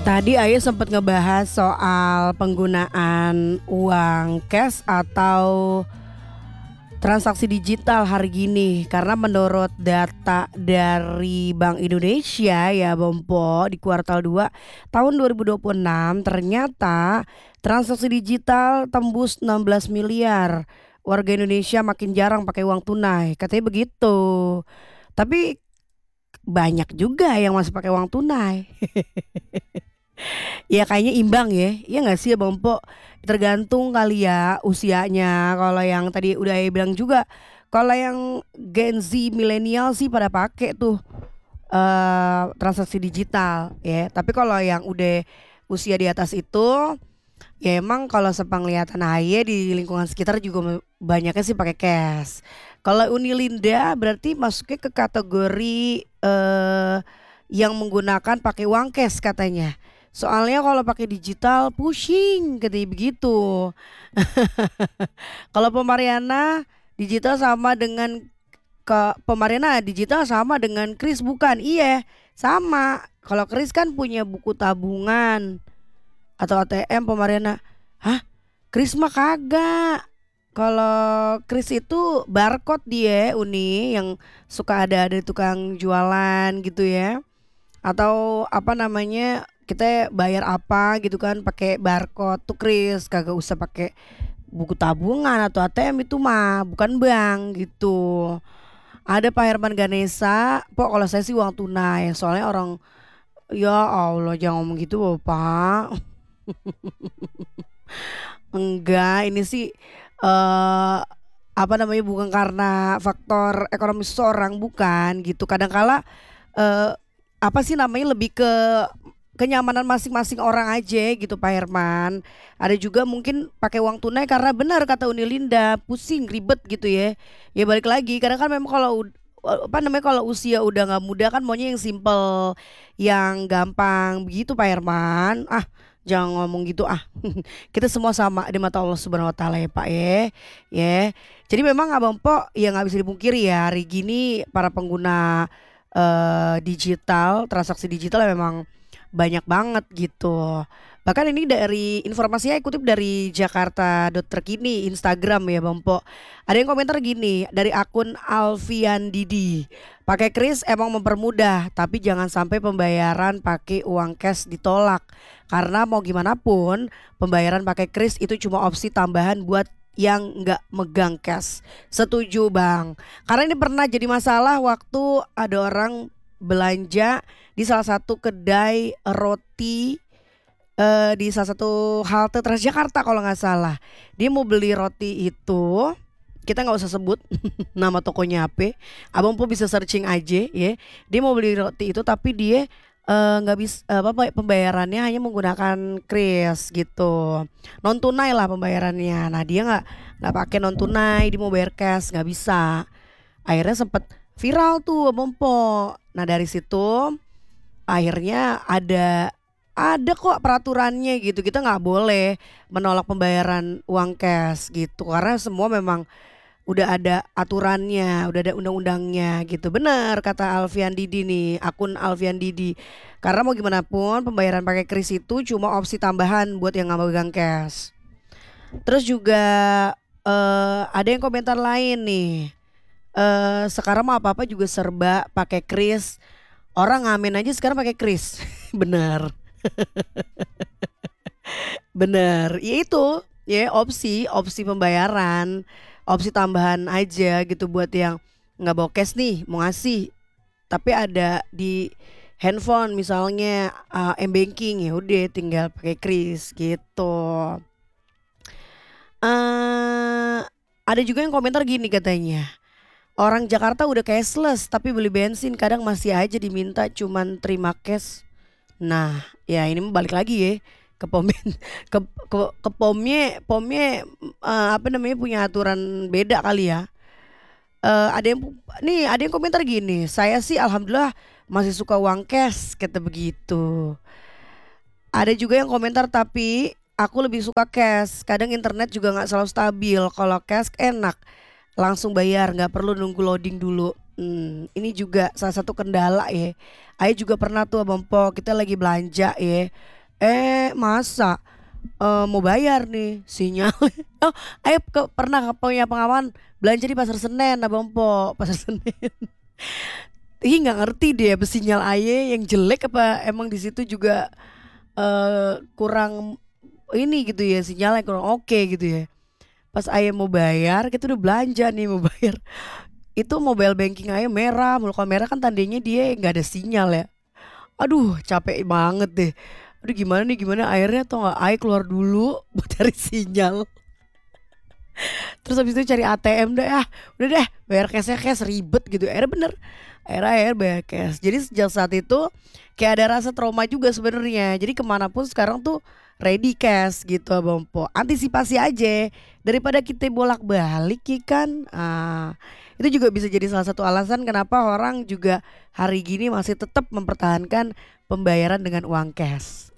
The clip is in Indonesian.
Tadi Ayu sempat ngebahas soal penggunaan uang cash atau transaksi digital hari gini karena menurut data dari Bank Indonesia ya Bompo di kuartal 2 tahun 2026 ternyata transaksi digital tembus 16 miliar. Warga Indonesia makin jarang pakai uang tunai, katanya begitu. Tapi banyak juga yang masih pakai uang tunai. Ya kayaknya imbang ya, ya nggak sih ya Bang Po? Tergantung kali ya usianya. Kalau yang tadi udah saya bilang juga, kalau yang Gen Z milenial sih pada pakai tuh transaksi digital ya. Tapi kalau yang udah usia di atas itu, ya emang kalau sepenglihatan Aye di lingkungan sekitar juga banyaknya sih pakai cash. Kalau Unilinda berarti masuknya ke kategori yang menggunakan pakai uang cash katanya. Soalnya kalau pakai digital pusing katanya begitu. Kalau Pemariana digital sama dengan Pemariana digital sama dengan Kris bukan? Iya, sama. Kalau Kris kan punya buku tabungan atau ATM. Pemariana, hah? Kris mah kagak. Kalau Kris itu barcode dia Uni yang suka ada tukang jualan gitu ya. Atau apa namanya kita bayar apa gitu kan pakai barcode tuh Kris, kagak usah pakai buku tabungan atau ATM itu mah bukan bank gitu. Ada Pak Herman Ganesa, Pok kalau saya sih uang tunai soalnya orang ya Allah jangan ngomong gitu Bapak. Enggak, ini sih eh apa namanya bukan karena faktor ekonomi seseorang bukan gitu. Kadangkala eh apa sih namanya lebih ke kenyamanan masing-masing orang aja gitu Pak Herman. Ada juga mungkin pakai uang tunai karena benar kata Unilinda pusing ribet gitu ya. Ya balik lagi karena kan memang kalau apa namanya kalau usia udah nggak muda kan maunya yang simple, yang gampang begitu Pak Herman. Ah jangan ngomong gitu ah. Kita semua sama di mata Allah Subhanahu Wa Taala ya Pak ya. Ya. Jadi memang Abang Po ya nggak bisa dipungkiri ya hari gini para pengguna digital, transaksi digital memang banyak banget gitu. Bahkan ini dari informasinya kutip dari Jakarta Terkini Instagram ya Bang Po. Ada yang komentar gini dari akun Alfian Didi. Pakai kris emang mempermudah, tapi jangan sampai pembayaran pakai uang cash ditolak. Karena mau gimana pun, pembayaran pakai kris itu cuma opsi tambahan buat yang nggak megang cash. Setuju Bang. Karena ini pernah jadi masalah waktu ada orang belanja di salah satu kedai roti di salah satu halte Transjakarta kalau nggak salah. Dia mau beli roti itu, kita nggak usah sebut nama tokonya apa. Abang pun bisa searching aja ya. Dia mau beli roti itu tapi dia nggak bisa apa pembayarannya hanya menggunakan kris gitu. Non tunai lah pembayarannya. Nah dia nggak pakai non tunai, dia mau bayar cash nggak bisa. Akhirnya sempet viral tuh Abang Po. Nah dari situ akhirnya ada kok peraturannya gitu. Kita nggak boleh menolak pembayaran uang cash gitu karena semua memang udah ada aturannya, udah ada undang-undangnya gitu. Bener kata Alfian Didi nih, akun Alfian Didi. Karena mau gimana pun pembayaran pakai kris itu cuma opsi tambahan buat yang nggak megang cash. Terus juga ada yang komentar lain nih. Sekarang mah apa-apa juga serba pakai kris. Orang ngamen aja sekarang pakai kris. Bener. Bener, ya itu ya opsi pembayaran, opsi tambahan aja gitu buat yang nggak bawa cash nih mau ngasih, tapi ada di handphone misalnya m-banking ya udah tinggal pakai kris gitu. Ada juga yang komentar gini katanya, orang Jakarta udah cashless tapi beli bensin kadang masih aja diminta cuman terima cash. Nah, ya ini balik lagi ya ke pom ke pomnya apa namanya punya aturan beda kali ya. Ada yang nih ada yang komentar gini, saya sih alhamdulillah masih suka uang cash kata begitu. Ada juga yang komentar tapi aku lebih suka cash. Kadang internet juga nggak selalu stabil. Kalau cash enak, langsung bayar, nggak perlu nunggu loading dulu. Ini juga salah satu kendala ya. Ayah juga pernah tuh Abang Po, kita lagi belanja ya. Masa mau bayar nih sinyal. Oh, ayah pernah punya pengalaman belanja di Pasar Senen Abang Po, Pasar Senen. Ih nggak ngerti deh apa sinyal ayah yang jelek apa emang di situ juga kurang ini gitu ya, sinyalnya kurang oke gitu ya. Pas ayah mau bayar, kita udah belanja nih mau bayar. Itu mobile banking ayah merah, mulu kalau merah kan tandanya dia nggak ada sinyal ya. Aduh capek banget deh. Aduh gimana nih gimana akhirnya tau nggak ayah keluar dulu buat cari sinyal. Terus habis itu cari ATM deh, udah deh bayar cash ribet gitu. Akhirnya bener, akhirnya bayar cash. Jadi sejak saat itu kayak ada rasa trauma juga sebenarnya. Jadi kemanapun sekarang tuh ready cash gitu Abang Po. Antisipasi aja daripada kita bolak-balik ya kan. Itu juga bisa jadi salah satu alasan kenapa orang juga hari gini masih tetap mempertahankan pembayaran dengan uang cash.